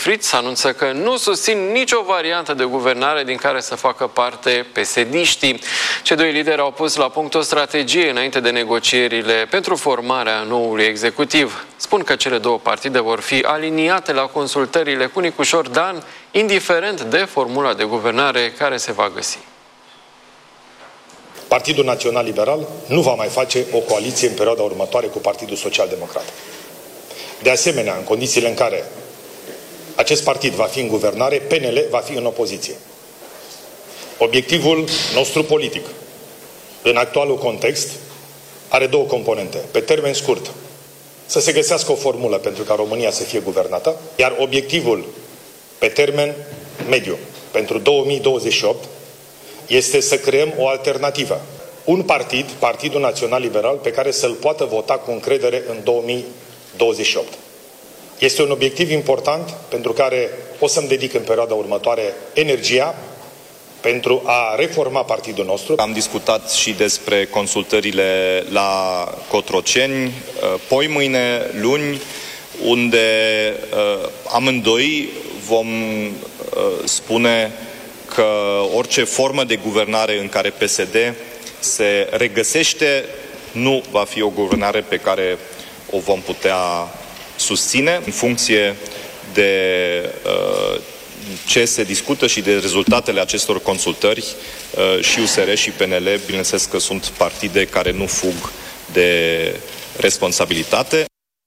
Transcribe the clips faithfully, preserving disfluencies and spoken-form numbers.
Fritz anunță că nu susțin nicio variantă de guvernare din care să facă parte P S D-știi. Cei doi lideri au pus la punct o strategie înainte de negocierile pentru formarea noului executiv. Spun că cele două partide vor fi aliniate la consultările cu Nicușor Dan, indiferent de formula de guvernare care se va găsi. Partidul Național Liberal nu va mai face o coaliție în perioada următoare cu Partidul Social Democrat. De asemenea, în condițiile în care acest partid va fi în guvernare, P N L va fi în opoziție. Obiectivul nostru politic, în actualul context, are două componente. Pe termen scurt, să se găsească o formulă pentru ca România să fie guvernată, iar obiectivul pe termen mediu, pentru două mii douăzeci și opt, este să creăm o alternativă. Un partid, Partidul Național Liberal, pe care să-l poată vota cu încredere în două mii douăzeci și opt. Este un obiectiv important pentru care o să-mi dedic în perioada următoare energia pentru a reforma partidul nostru. Am discutat și despre consultările la Cotroceni, poi mâine, luni, unde amândoi vom spune că orice formă de guvernare în care P S D se regăsește nu va fi o guvernare pe care o vom putea susține în funcție de uh, ce se discută și de rezultatele acestor consultări. Uh, și U S R și P N L, bineînțeles că sunt partide care nu fug de responsabilitate.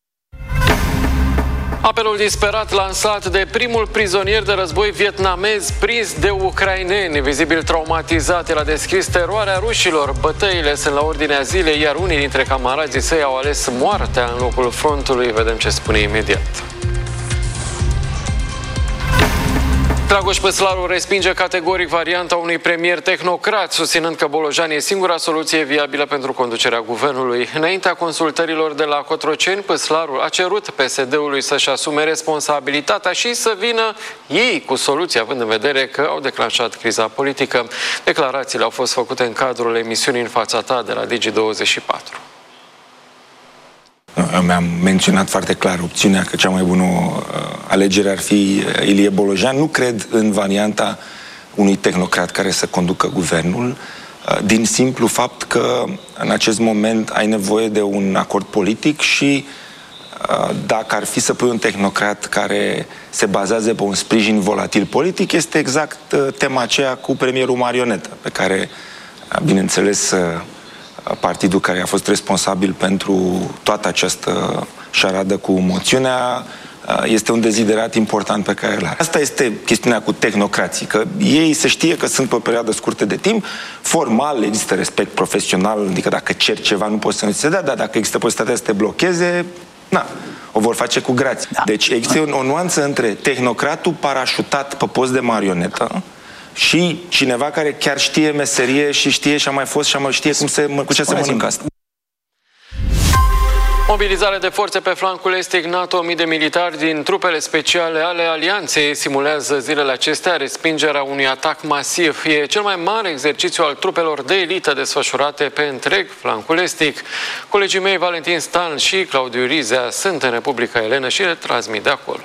Apelul disperat lansat de primul prizonier de război vietnamez prins de ucraineni, vizibil traumatizat, el a descris teroarea rușilor. Bătăile sunt la ordinea zilei, iar unii dintre camarazii săi au ales moartea în locul frontului. Vedem ce spune imediat. Dragoș Păslaru respinge categoric varianta unui premier tehnocrat, susținând că Bolojan e singura soluție viabilă pentru conducerea guvernului. Înaintea consultărilor de la Cotroceni, Păslaru a cerut P S D-ului să-și asume responsabilitatea și să vină ei cu soluții, având în vedere că au declanșat criza politică. Declarațiile au fost făcute în cadrul emisiunii În fața ta de la Digi douăzeci și patru. Mi-am menționat foarte clar opțiunea că cea mai bună alegere ar fi Ilie Bolojan. Nu cred în varianta unui tehnocrat care să conducă guvernul, din simplu fapt că în acest moment ai nevoie de un acord politic și dacă ar fi să pui un tehnocrat care se bazează pe un sprijin volatil politic, este exact tema aceea cu premierul marionetă, pe care, bineînțeles, partidul care a fost responsabil pentru toată această șaradă cu moțiunea este un deziderat important pe care îl are. Asta este chestiunea cu tehnocrații, că ei se știe că sunt pe o perioadă scurtă de timp, formal există respect profesional, adică dacă cer ceva nu poți să nu ți se dea, dar dacă există posibilitatea să te blocheze, na, o vor face cu grație. Da. Deci există o nuanță între tehnocratul parașutat pe post de marionetă și cineva care chiar știe meserie și știe și a mai fost și a mai știe cum se, cu ce se mănâncă asta. Mobilizare de forțe pe flancul estic NATO, mii de militari din trupele speciale ale Alianței simulează zilele acestea respingerea unui atac masiv. E cel mai mare exercițiu al trupelor de elită desfășurate pe întreg flancul estic. Colegii mei Valentin Stan și Claudiu Rizea sunt în Republica Elenă și le transmit de acolo.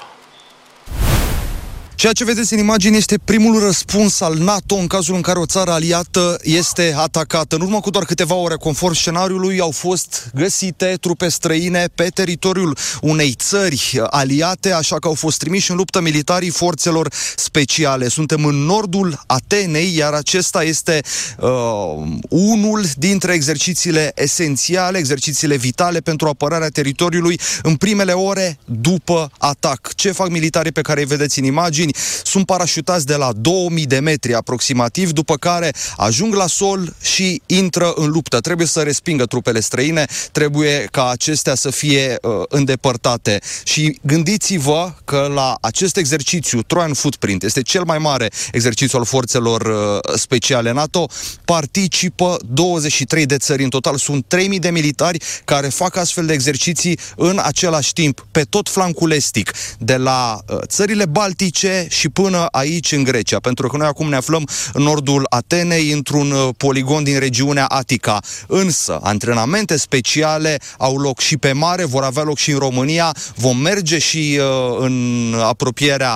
Ceea ce vedeți în imagine este primul răspuns al NATO în cazul în care o țară aliată este atacată. În urmă cu doar câteva ore, conform scenariului, au fost găsite trupe străine pe teritoriul unei țări aliate, așa că au fost trimiși în luptă militarii forțelor speciale. Suntem în nordul Atenei, iar acesta este uh, unul dintre exercițiile esențiale, exercițiile vitale pentru apărarea teritoriului în primele ore după atac. Ce fac militarii pe care îi vedeți în imagini? Sunt parașutați de la două mii de metri aproximativ, după care ajung la sol și intră în luptă. Trebuie să respingă trupele străine, trebuie ca acestea să fie uh, îndepărtate. Și gândiți-vă că la acest exercițiu, Trojan Footprint, este cel mai mare exercițiu al forțelor uh, speciale NATO, participă douăzeci și trei de țări. În total sunt trei mii de militari care fac astfel de exerciții în același timp, pe tot flancul estic, de la uh, țările baltice și până aici în Grecia, pentru că noi acum ne aflăm în nordul Atenei, într-un poligon din regiunea Atica. Însă, antrenamente speciale au loc și pe mare, vor avea loc și în România, vom merge și uh, în apropierea